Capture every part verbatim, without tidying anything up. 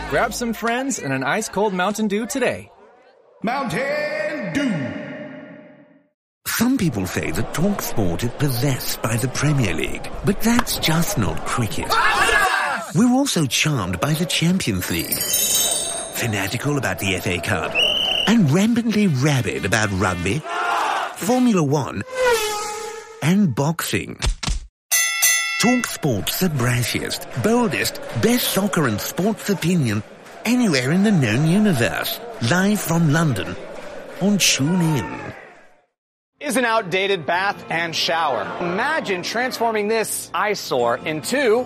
Grab some friends and an ice-cold Mountain Dew today. Mountain Dew. Some people say that TalkSport is possessed by the Premier League, but that's just not cricket. We're also charmed by the Champions League, fanatical about the F A Cup, and rampantly rabid about rugby, Formula One, and boxing. TalkSport's the brashiest, boldest, best soccer and sports opinion anywhere in the known universe. Live from London on TuneIn. Is an outdated bath and shower. Imagine transforming this eyesore into...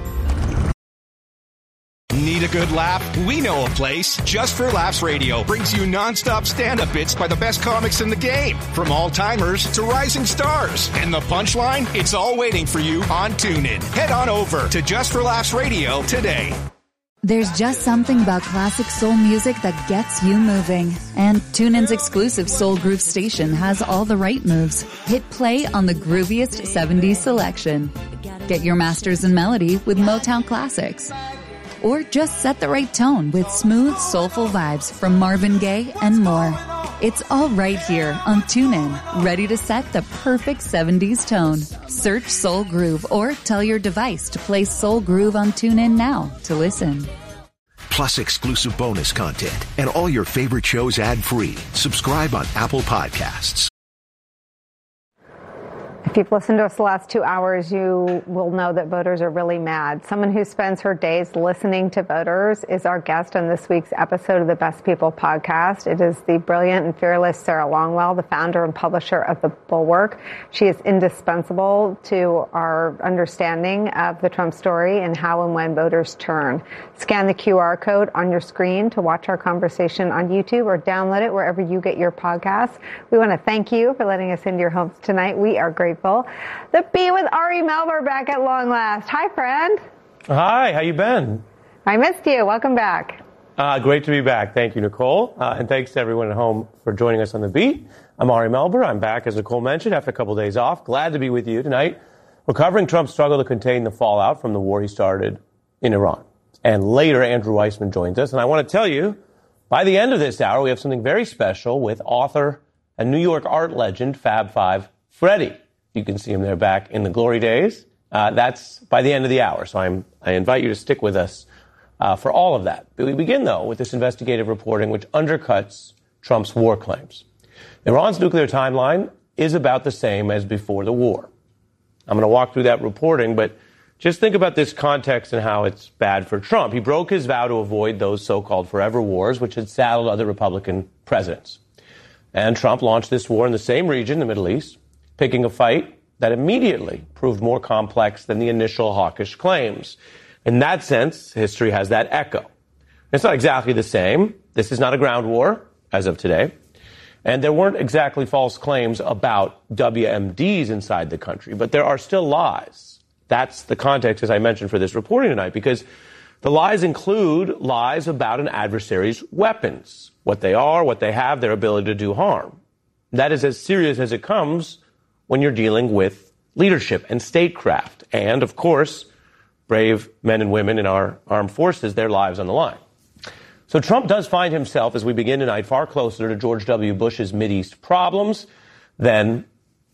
Need a good laugh? We know a place. Just for Laughs Radio brings you nonstop stand-up bits by the best comics in the game. From all-timers to rising stars. And the punchline? It's all waiting for you on TuneIn. Head on over to Just for Laughs Radio today. There's just something about classic soul music that gets you moving. And TuneIn's exclusive Soul Groove station has all the right moves. Hit play on the grooviest seventies selection. Get your masters in melody with Motown Classics. Or just set the right tone with smooth, soulful vibes from Marvin Gaye and more. It's all right here on TuneIn, ready to set the perfect seventies tone. Search Soul Groove or tell your device to play Soul Groove on TuneIn now to listen. Plus exclusive bonus content and all your favorite shows ad-free. Subscribe on Apple Podcasts. If you've listened to us the last two hours, you will know that voters are really mad. Someone who spends her days listening to voters is our guest on this week's episode of the Best People podcast. It is the brilliant and fearless Sarah Longwell, the founder and publisher of The Bulwark. She is indispensable to our understanding of the Trump story and how and when voters turn. Scan the Q R code on your screen to watch our conversation on YouTube or download it wherever you get your podcasts. We want to thank you for letting us into your homes tonight. We are grateful. The Bee with Ari Melber back at long last. Hi, friend. Hi, how you been? I missed you. Welcome back. Uh, great to be back. Thank you, Nicole. Uh, and thanks to everyone at home for joining us on The Beat. I'm Ari Melber. I'm back, as Nicole mentioned, after a couple of days off. Glad to be with you tonight. We're covering Trump's struggle to contain the fallout from the war he started in Iran. And later, Andrew Weissman joins us. And I want to tell you, by the end of this hour, we have something very special with author and New York art legend, Fab Five Freddy. You can see him there back in the glory days. Uh, that's by the end of the hour. So I'm, I invite you to stick with us uh, for all of that. But we begin, though, with this investigative reporting which undercuts Trump's war claims. Iran's nuclear timeline is about the same as before the war. I'm going to walk through that reporting, but just think about this context and how it's bad for Trump. He broke his vow to avoid those so-called forever wars, which had saddled other Republican presidents. And Trump launched this war in the same region, the Middle East, picking a fight that immediately proved more complex than the initial hawkish claims. In that sense, history has that echo. It's not exactly the same. This is not a ground war, as of today. And there weren't exactly false claims about W M Ds inside the country, but there are still lies. That's the context, as I mentioned, for this reporting tonight, because the lies include lies about an adversary's weapons, what they are, what they have, their ability to do harm. That is as serious as it comes when you're dealing with leadership and statecraft and, of course, brave men and women in our armed forces, their lives on the line. So Trump does find himself, as we begin tonight, far closer to George W. Bush's Mideast problems than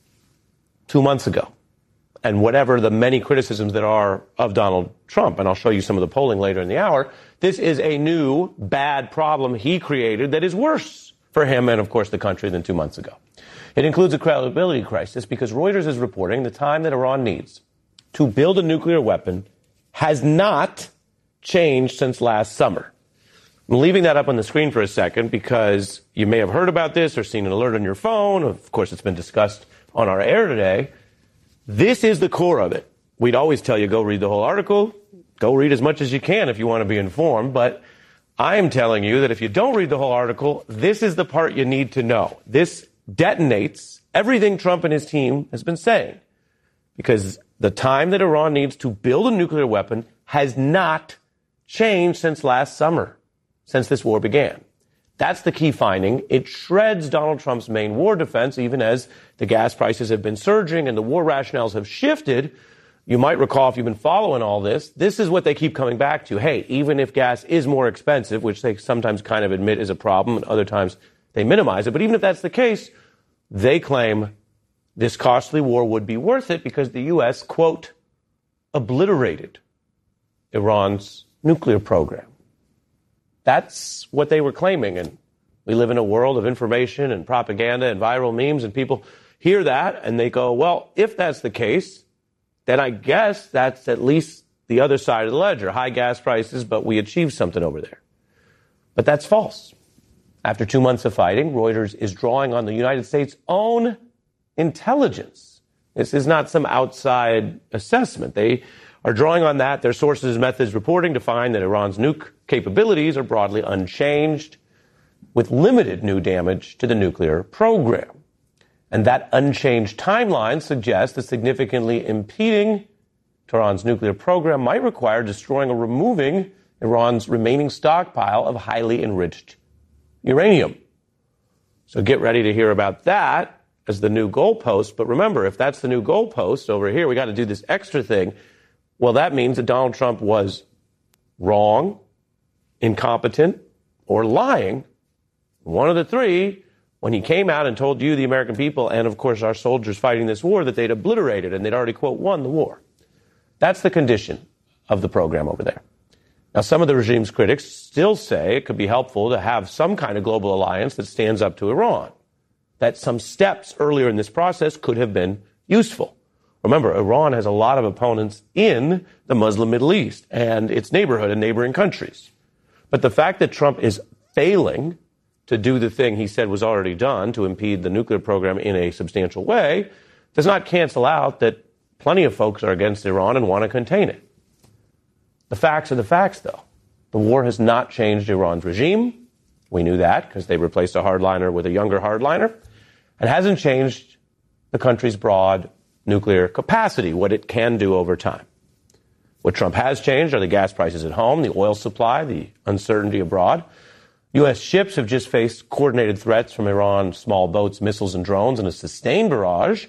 two months ago. And whatever the many criticisms that are of Donald Trump, and I'll show you some of the polling later in the hour, this is a new bad problem he created that is worse for him and, of course, the country than two months ago. It includes a credibility crisis because Reuters is reporting the time that Iran needs to build a nuclear weapon has not changed since last summer. I'm leaving that up on the screen for a second because you may have heard about this or seen an alert on your phone. Of course, it's been discussed on our air today. This is the core of it. We'd always tell you, go read the whole article. Go read as much as you can if you want to be informed. But I am telling you that if you don't read the whole article, this is the part you need to know. This detonates everything Trump and his team has been saying. Because the time that Iran needs to build a nuclear weapon has not changed since last summer, since this war began. That's the key finding. It shreds Donald Trump's main war defense, even as the gas prices have been surging and the war rationales have shifted. You might recall, if you've been following all this, this is what they keep coming back to. Hey, even if gas is more expensive, which they sometimes kind of admit is a problem, and other times they minimize it, but even if that's the case, they claim this costly war would be worth it because the U S, quote, obliterated Iran's nuclear program. That's what they were claiming, and we live in a world of information and propaganda and viral memes, and people hear that and they go, well, if that's the case, then I guess that's at least the other side of the ledger. High gas prices, but we achieved something over there. But that's false. After two months of fighting, Reuters is drawing on the United States' own intelligence. This is not some outside assessment. They are drawing on that, their sources and methods reporting to find that Iran's nuke capabilities are broadly unchanged, with limited new damage to the nuclear program. And that unchanged timeline suggests that significantly impeding Tehran's nuclear program might require destroying or removing Iran's remaining stockpile of highly enriched uranium. So get ready to hear about that as the new goalpost. But remember, if that's the new goalpost over here, we got to do this extra thing. Well, that means that Donald Trump was wrong, incompetent, or lying. One of the three, when he came out and told you, the American people, and of course our soldiers fighting this war, that they'd obliterated and they'd already, quote, won the war. That's the condition of the program over there. Now, some of the regime's critics still say it could be helpful to have some kind of global alliance that stands up to Iran, that some steps earlier in this process could have been useful. Remember, Iran has a lot of opponents in the Muslim Middle East and its neighborhood and neighboring countries. But the fact that Trump is failing to do the thing he said was already done, to impede the nuclear program in a substantial way, does not cancel out that plenty of folks are against Iran and want to contain it. The facts are the facts, though. The war has not changed Iran's regime. We knew that because they replaced a hardliner with a younger hardliner. It hasn't changed the country's broad nuclear capacity, what it can do over time. What Trump has changed are the gas prices at home, the oil supply, the uncertainty abroad. U S ships have just faced coordinated threats from Iran, small boats, missiles, and drones, and a sustained barrage.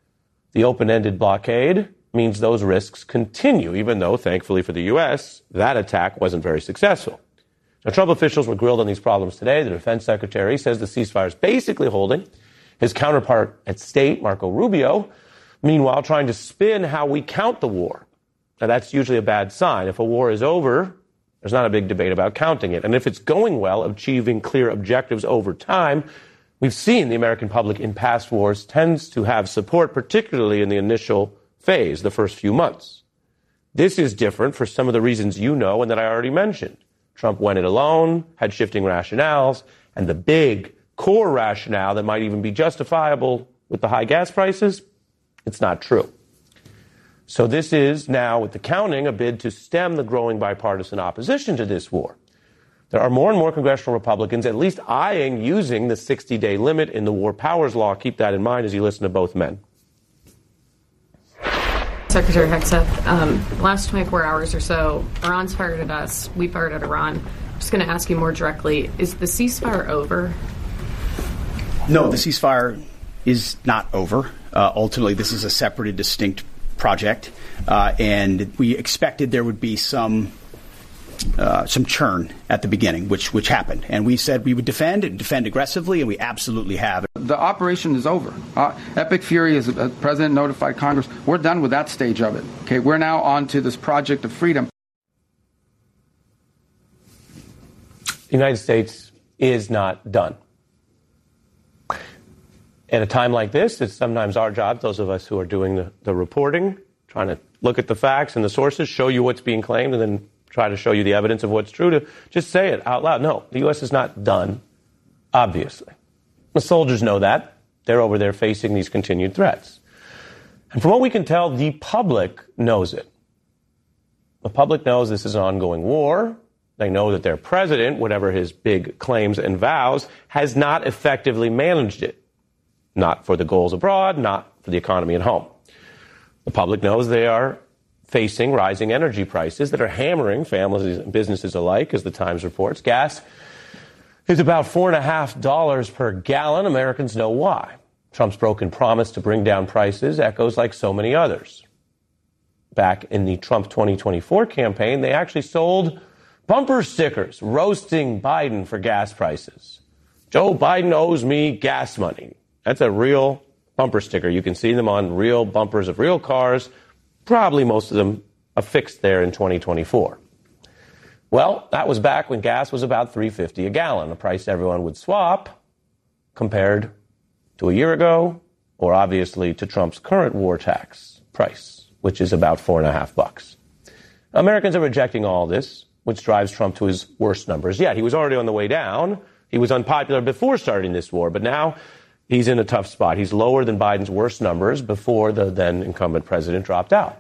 The open-ended blockade means those risks continue, even though, thankfully for the U S, that attack wasn't very successful. Now, Trump officials were grilled on these problems today. The defense secretary says the ceasefire is basically holding. His counterpart at State, Marco Rubio, meanwhile, trying to spin how we count the war. Now, that's usually a bad sign. If a war is over, there's not a big debate about counting it. And if it's going well, achieving clear objectives over time, we've seen the American public in past wars tends to have support, particularly in the initial phase, the first few months. This is different for some of the reasons you know and that I already mentioned. Trump went it alone, had shifting rationales, and the big core rationale that might even be justifiable with the high gas prices, it's not true. So this is now, with the counting, a bid to stem the growing bipartisan opposition to this war. There are more and more congressional Republicans at least eyeing using the sixty-day limit in the War Powers Law. Keep that in mind as you listen to both men. Secretary Hegseth, um, last twenty-four hours or so, Iran's fired at us, we fired at Iran. I'm just going to ask you more directly, is the ceasefire over? No, the ceasefire is not over. Uh, ultimately, this is a separate and distinct project, uh, and we expected there would be some uh, some churn at the beginning, which which happened. And we said we would defend and defend aggressively, and we absolutely have. The operation is over. Uh, Epic Fury, as the president notified Congress, we're done with that stage of it. Okay, we're now on to this project of freedom. The United States is not done. At a time like this, it's sometimes our job, those of us who are doing the, the reporting, trying to look at the facts and the sources, show you what's being claimed, and then try to show you the evidence of what's true, to just say it out loud. No, the U S is not done, obviously. The soldiers know that. They're over there facing these continued threats. And from what we can tell, the public knows it. The public knows this is an ongoing war. They know that their president, whatever his big claims and vows, has not effectively managed it. Not for the goals abroad, not for the economy at home. The public knows they are facing rising energy prices that are hammering families and businesses alike, as the Times reports. Gas is about four and a half dollars per gallon. Americans know why. Trump's broken promise to bring down prices echoes like so many others. back in the Trump twenty twenty-four campaign, they actually sold bumper stickers roasting Biden for gas prices. Joe Biden owes me gas money. That's a real bumper sticker. You can see them on real bumpers of real cars, probably most of them affixed there in twenty twenty-four. Well, that was back when gas was about three dollars and fifty cents a gallon, a price everyone would swap compared to a year ago, or obviously to Trump's current war tax price, which is about four and a half bucks. Americans are rejecting all this, which drives Trump to his worst numbers yet. He was already on the way down. He was unpopular before starting this war, but now he's in a tough spot. He's lower than Biden's worst numbers before the then incumbent president dropped out.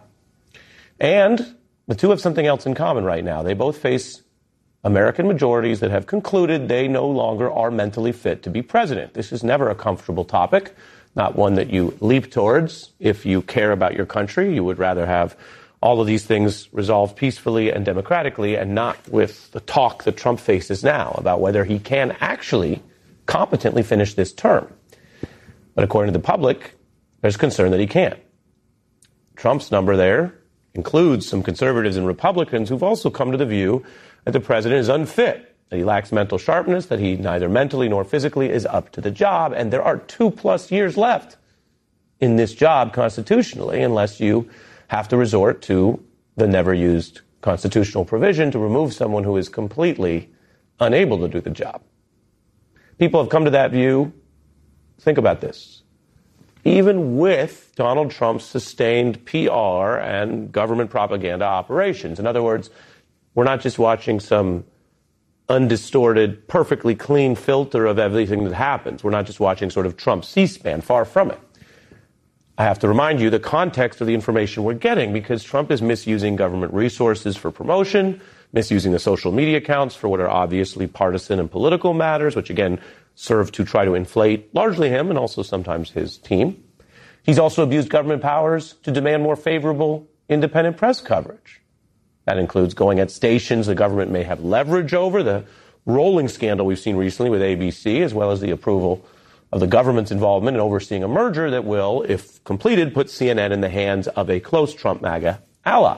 And the two have something else in common right now. They both face American majorities that have concluded they no longer are mentally fit to be president. This is never a comfortable topic, not one that you leap towards if you care about your country. You would rather have all of these things resolved peacefully and democratically, and not with the talk that Trump faces now about whether he can actually competently finish this term. But according to the public, there's concern that he can't. Trump's number there includes some conservatives and Republicans who've also come to the view that the president is unfit, that he lacks mental sharpness, that he neither mentally nor physically is up to the job, and there are two plus years left in this job constitutionally, unless you have to resort to the never-used constitutional provision to remove someone who is completely unable to do the job. People have come to that view. Think about this. Even with Donald Trump's sustained P R and government propaganda operations. In other words, we're not just watching some undistorted, perfectly clean filter of everything that happens. We're not just watching sort of Trump C-SPAN, far from it. I have to remind you the context of the information we're getting, because Trump is misusing government resources for promotion, misusing the social media accounts for what are obviously partisan and political matters, which again serve to try to inflate largely him and also sometimes his team. He's also abused government powers to demand more favorable independent press coverage. That includes going at stations the government may have leverage over, the rolling scandal we've seen recently with A B C, as well as the approval of the government's involvement in overseeing a merger that will, if completed, put C N N in the hands of a close Trump MAGA ally.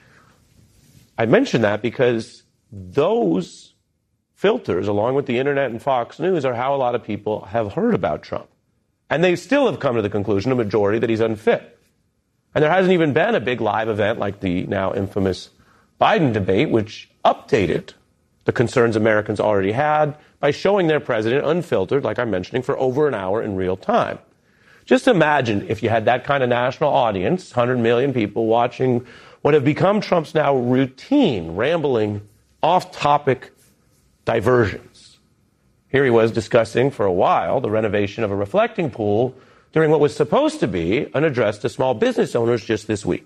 I mention that because those filters, along with the internet and Fox News, are how a lot of people have heard about Trump. And they still have come to the conclusion, a majority, that he's unfit. And there hasn't even been a big live event like the now infamous Biden debate, which updated the concerns Americans already had by showing their president unfiltered, like I'm mentioning, for over an hour in real time. Just imagine if you had that kind of national audience, one hundred million people watching what have become Trump's now routine, rambling, off-topic diversions. Here he was discussing for a while the renovation of a reflecting pool during what was supposed to be an address to small business owners just this week.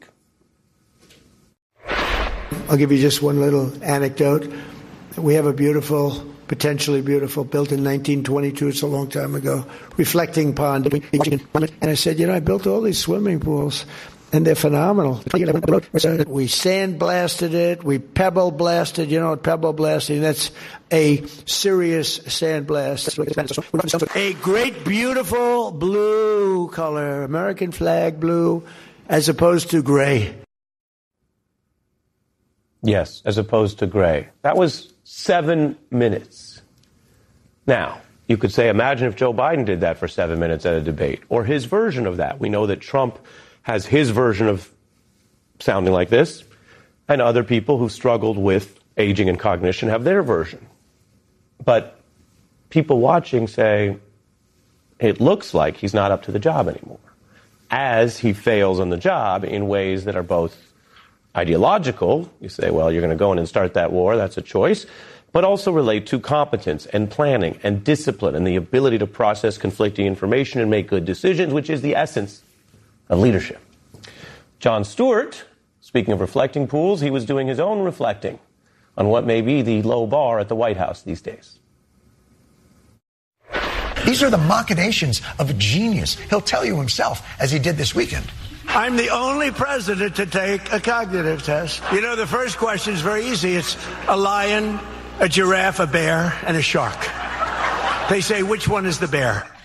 I'll give you just one little anecdote. We have a beautiful, potentially beautiful, built in nineteen twenty-two, it's a long time ago, reflecting pond. And I said, you know, I built all these swimming pools, and they're phenomenal. We sandblasted it, we pebble blasted, you know what pebble blasting, that's a serious sandblast. A great, beautiful blue color, American flag blue, as opposed to gray. Yes, as opposed to gray. That was seven minutes. Now, you could say, imagine if Joe Biden did that for seven minutes at a debate, or his version of that. We know that Trump has his version of sounding like this, and other people who struggled with aging and cognition have their version. But people watching say, it looks like he's not up to the job anymore, as he fails on the job in ways that are both ideological. You say, well, you're going to go in and start that war. That's a choice. But also relate to competence and planning and discipline and the ability to process conflicting information and make good decisions, which is the essence of leadership. Jon Stewart, speaking of reflecting pools, he was doing his own reflecting on what may be the low bar at the White House these days. These are the machinations of a genius. He'll tell you himself, as he did this weekend. I'm the only president to take a cognitive test. You know, the first question is very easy. It's a lion, a giraffe, a bear, and a shark. They say, which one is the bear?